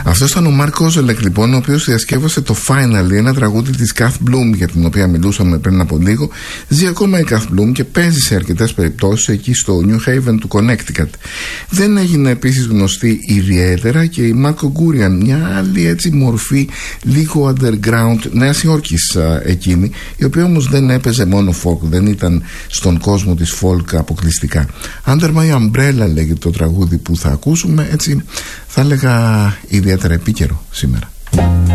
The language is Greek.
Αυτό ήταν ο Μάρκ Κόζελεκ, λοιπόν, ο οποίος διασκεύασε το Finally, ένα τραγούδι της Kath Bloom για την οποία μιλούσαμε πριν από λίγο. Ζει ακόμα η Kath Bloom και παίζει σε αρκετές περιπτώσεις εκεί στο New Haven του Connecticut. Δεν έγινε επίσης γνωστή ιδιαίτερα και η Marco Gurian, μια άλλη έτσι μορφή λίγο underground Νέας Υόρκης εκείνη, η οποία όμως δεν έπαιζε μόνο folk, δεν ήταν στον κόσμο της folk αποκλειστικά. Under My Umbrella λέγεται το τραγούδι που θα ακούσουμε, έτσι θα έλεγα ιδιαίτερα επίκαιρο σήμερα.